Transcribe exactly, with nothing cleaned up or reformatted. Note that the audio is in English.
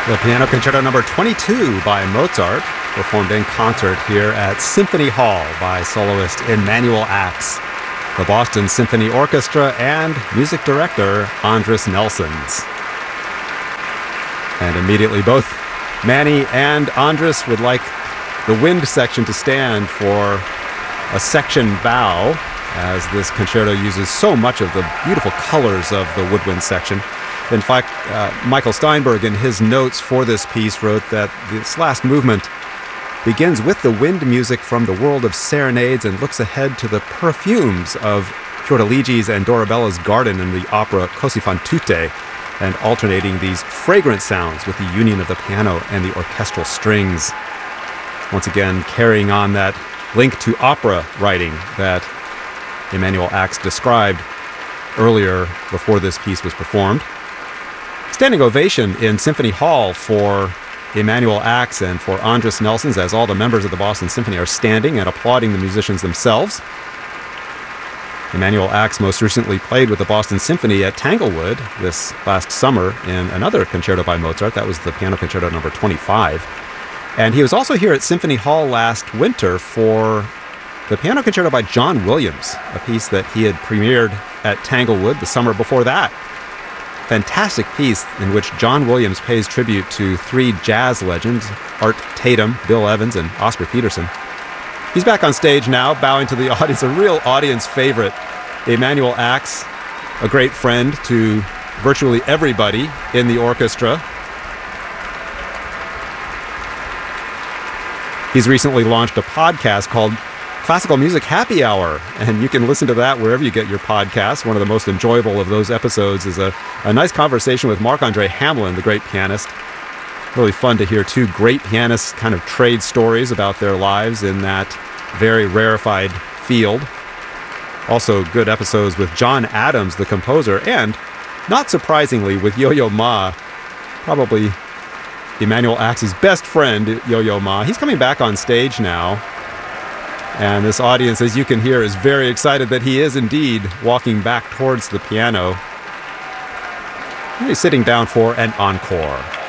The Piano Concerto number twenty-two by Mozart, performed in concert here at Symphony Hall by soloist Emanuel Ax, the Boston Symphony Orchestra, and music director Andris Nelsons. And immediately both Manny and Andris would like the wind section to stand for a section bow, as this concerto uses so much of the beautiful colors of the woodwind section. In fact, uh, Michael Steinberg, in his notes for this piece, wrote that this last movement begins with the wind music from the world of serenades and looks ahead to the perfumes of Fiordaligi's and Dorabella's garden in the opera Così fan tutte, and alternating these fragrant sounds with the union of the piano and the orchestral strings. Once again, carrying on that link to opera writing that Emanuel Ax described earlier before this piece was performed. Standing ovation in Symphony Hall for Emanuel Ax and for Andris Nelsons, as all the members of the Boston Symphony are standing and applauding the musicians themselves. Emanuel Ax most recently played with the Boston Symphony at Tanglewood this last summer in another concerto by Mozart. That was the Piano Concerto number twenty-five. And he was also here at Symphony Hall last winter for the Piano Concerto by John Williams, a piece that he had premiered at Tanglewood the summer before that. Fantastic piece in which John Williams pays tribute to three jazz legends, Art Tatum, Bill Evans, and Oscar Peterson. He's back on stage now, bowing to the audience, a real audience favorite. Emanuel Ax, a great friend to virtually everybody in the orchestra. He's recently launched a podcast called Classical Music Happy Hour, and you can listen to that wherever you get your podcasts. One of the most enjoyable of those episodes is a, a nice conversation with Marc-Andre Hamelin, the great pianist. Really fun to hear two great pianists kind of trade stories about their lives in that very rarefied field. Also good episodes with John Adams, the composer, and, not surprisingly, with Yo-Yo Ma, probably Emanuel Ax's best friend, Yo-Yo Ma. He's coming back on stage now. And this audience, as you can hear, is very excited that he is indeed walking back towards the piano. He's sitting down for an encore.